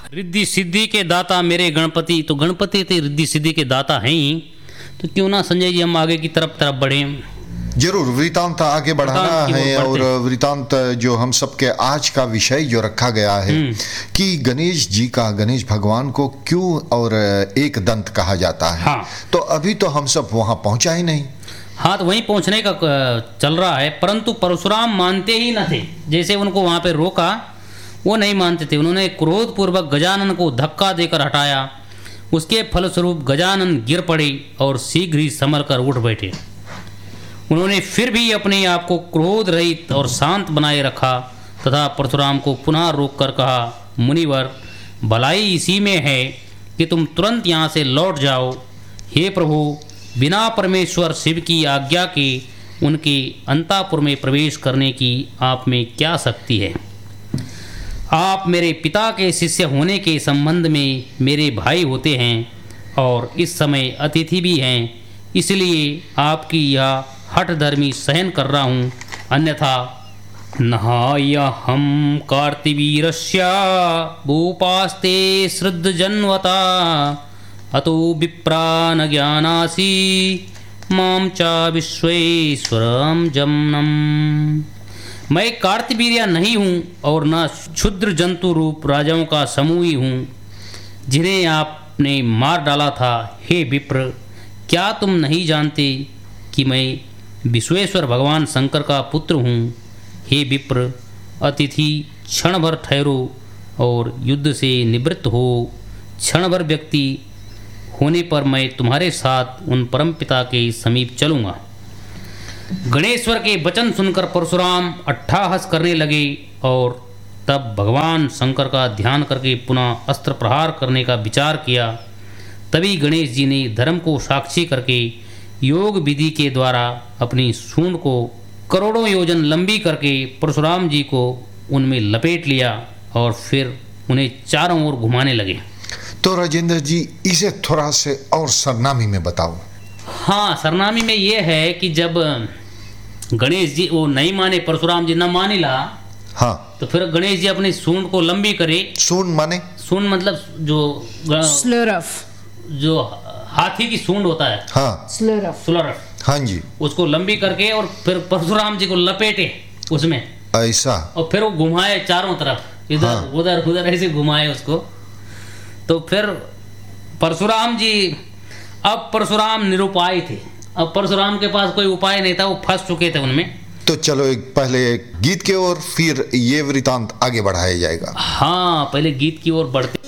रिद्धि सिद्धि के दाता मेरे गणपति, तो गणपति तो रिद्धि सिद्धि के दाता हैं ही, तो क्यों ना संजय जी हम आगे की तरफ बढ़ें। जरूर, वृतांत आगे बढ़ाना है। और वृतांत जो हम सबके आज का विषय जो रखा गया है कि गणेश जी का, गणेश भगवान को क्यों और एक दंत कहा जाता है। हाँ। तो अभी तो हम सब वहां पहुंचा ही नहीं। हाँ, तो वहीं पहुंचने का चल रहा है, परंतु परशुराम मानते ही न थे। जैसे उनको वहां पे रोका, वो नहीं मानते थे। उन्होंने क्रोधपूर्वक गजानन को धक्का देकर हटाया। उसके फलस्वरूप गजानन गिर पड़े और शीघ्र ही संभल कर उठ बैठे। उन्होंने फिर भी अपने आप को क्रोध रहित और शांत बनाए रखा तथा परशुराम को पुनः रोक कर कहा, मुनिवर, भलाई इसी में है कि तुम तुरंत यहाँ से लौट जाओ। हे प्रभु, बिना परमेश्वर शिव की आज्ञा के उनके अंतापुर में प्रवेश करने की आप में क्या शक्ति है। आप मेरे पिता के शिष्य होने के संबंध में मेरे भाई होते हैं और इस समय अतिथि भी हैं, इसलिए आपकी यह हठधर्मी सहन कर रहा हूँ, अन्यथा नहाय हम कार्तिवीरस्य भूपास्ते श्रद्धजन्वता अतो विप्रा न ज्ञानासि माम चा विश्वेश्वरम जमनम। मैं कार्तिवीर्य नहीं हूँ और न क्षुद्र जंतु रूप राजाओं का समूह ही हूँ जिन्हें आपने मार डाला था। हे विप्र, क्या तुम नहीं जानते कि मैं विश्वेश्वर भगवान शंकर का पुत्र हूँ। हे विप्र, अतिथि क्षण भर ठहरो और युद्ध से निवृत्त हो। क्षण भर व्यक्ति होने पर मैं तुम्हारे साथ उन परमपिता के समीप चलूँगा। गणेश्वर के वचन सुनकर परशुराम अट्टहास करने लगे और तब भगवान शंकर का ध्यान करके पुनः अस्त्र प्रहार करने का विचार किया। तभी गणेश जी ने धर्म को साक्षी करके योग विधि के द्वारा अपनी सूंड को करोड़ों योजन लंबी करके परशुराम जी को उनमें लपेट लिया और फिर उन्हें चारों ओर घुमाने लगे। तो राजेंद्र जी, इसे थोड़ा से और सरनामी में बताओ। हाँ, सरनामी में ये है कि जब गणेश जी वो नहीं माने, परशुराम जी न माने ला, हाँ, तो फिर गणेश जी अपनी सूंड को लंबी करे। सूंड माने? सूंड मतलब जो हाथी की सूंड होता है। हाँ, स्लरफ। हाँ जी, उसको लंबी करके और फिर परशुराम जी को लपेटे उसमें, ऐसा, और फिर वो घुमाए चारों तरफ, इधर हाँ, उधर उधर ऐसे घुमाए उसको। तो फिर परशुराम जी, अब परशुराम निरुपाय थे। अब परशुराम के पास कोई उपाय नहीं था, वो फंस चुके थे उनमें। तो चलो पहले गीत की ओर, फिर ये वृतांत आगे बढ़ाया जाएगा। हाँ, पहले गीत की ओर बढ़ते